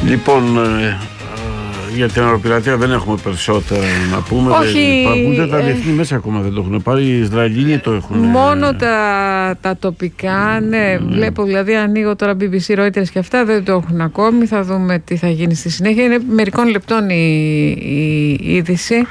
Λοιπόν, για την αεροπειρατεία δεν έχουμε περισσότερα να πούμε. Όχι, ούτε τα διεθνή μέσα ακόμα δεν το έχουν πάρει. Οι Ισραηλοί το έχουν. Μόνο τα τοπικά, ναι. Βλέπω δηλαδή, ανοίγω τώρα BBC, Reuters και αυτά, δεν το έχουν ακόμη. Θα δούμε τι θα γίνει στη συνέχεια. Είναι μερικών λεπτών η είδηση.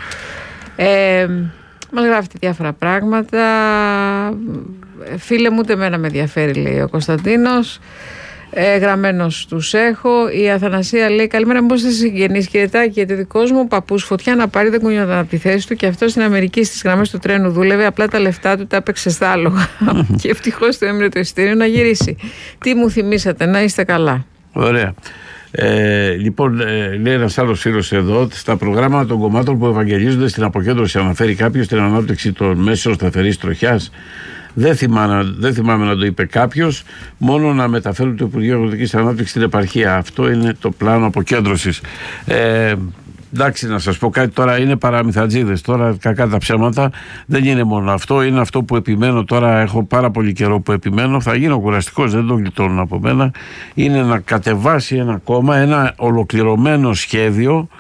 Μας γράφετε διάφορα πράγματα. Φίλε μου, ούτε εμένα με ενδιαφέρει, λέει ο Κωνσταντίνος. Γραμμένος τους έχω. Η Αθανασία λέει: καλημέρα, μήπως είσαι συγγενής, κύριε Τάκη, γιατί δικός μου παππούς φωτιά να πάρει δεν κουνιόταν από τη θέση του και αυτό στην Αμερική στις γραμμές του τρένου δούλευε. Απλά τα λεφτά του τα έπαιξε στα άλογα. Και ευτυχώς το έμεινε το εισιτήριο να γυρίσει. Τι μου θυμήσατε, να είστε καλά. Ωραία. Λοιπόν, λέει ένας άλλος φίλος εδώ, στα προγράμματα των κομμάτων που ευαγγελίζονται στην αποκέντρωση, αναφέρει κάποιος την ανάπτυξη των μέσων σταθερής τροχιάς. Δεν θυμάμαι να το είπε κάποιος, μόνο να μεταφέρουν το Υπουργείο Αγροτικής Ανάπτυξης στην επαρχία. Αυτό είναι το πλάνο αποκέντρωσης. Εντάξει, να σας πω κάτι τώρα, είναι παραμυθατζίδες. Τώρα, κακά τα ψέματα, δεν είναι μόνο αυτό. Είναι αυτό που επιμένω τώρα. Έχω πάρα πολύ καιρό που επιμένω. Θα γίνω κουραστικός, δεν το γλιτώνω από μένα. Είναι να κατεβάσει ένα κόμμα, ένα ολοκληρωμένο σχέδιο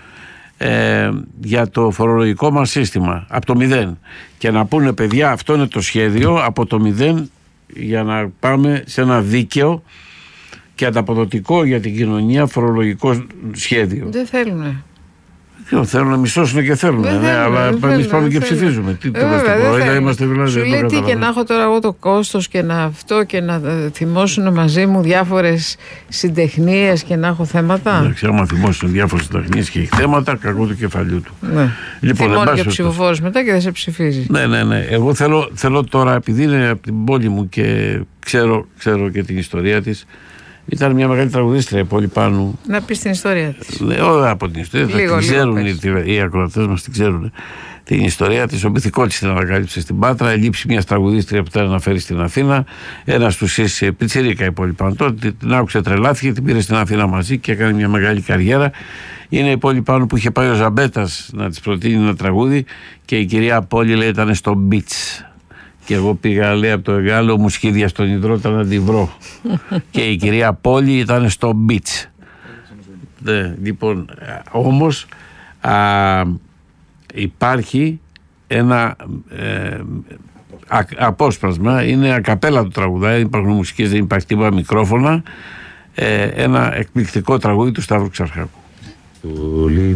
για το φορολογικό μας σύστημα από το 0 και να πούνε, παιδιά, αυτό είναι το σχέδιο από το 0 για να πάμε σε ένα δίκαιο και ανταποδοτικό για την κοινωνία φορολογικό σχέδιο. Δεν θέλουνε. Θέλουν να μισώσουν και θέλουν, αλλά εμείς πάμε και ψηφίζουμε. Τι το είμαστε δηλαδή. Σου λέει τι και να έχω τώρα εγώ το κόστος και να αυτό και να θυμώσουν μαζί μου διάφορες συντεχνίες και να έχω θέματα. Εντάξει, άμα θυμώσουν διάφορες συντεχνίες και θέματα, κακό του κεφαλιού του. Ναι. Λοιπόν, θυμώνει και ο ψηφοφόρος μετά και δεν σε ψηφίζει. Ναι. Εγώ θέλω τώρα, επειδή είναι από την πόλη μου και ξέρω και την ιστορία της. Ήταν μια μεγάλη τραγουδίστρια η πόλη Πάνου. Να πεις την ιστορία της. Όχι από την ιστορία, λίγο, την ξέρουν οι ακροατές μας, την ξέρουν. Την ιστορία της, ο Μπιθικότης την ανακάλυψε στην Πάτρα, ελείψη μια τραγουδίστρια που ήταν να φέρει στην Αθήνα. Ένας τους είσαι πιτσιρίκα η πόλη Πάνου. Τότε την άκουσε, τρελάθηκε, την πήρε στην Αθήνα μαζί και έκανε μια μεγάλη καριέρα. Είναι η πόλη Πάνου που είχε πάει ο Ζαμπέτας να της προτείνει ένα τραγούδι και η κυρία Πόλη, λέει, ήταν στο beach. Και εγώ πήγα, λέει, από το Εγάλο μου σκίδια στον Ιδρώτα να τη βρω. Και η κυρία Πόλη ήταν στο beach. Λοιπόν, όμως υπάρχει ένα απόσπασμα, είναι ακαπέλα του τραγουδά, δεν υπάρχουν μουσικές, δεν υπάρχει τίποτα, μικρόφωνα, ένα εκπληκτικό τραγούδι του Σταύρου Ξαρχάκου.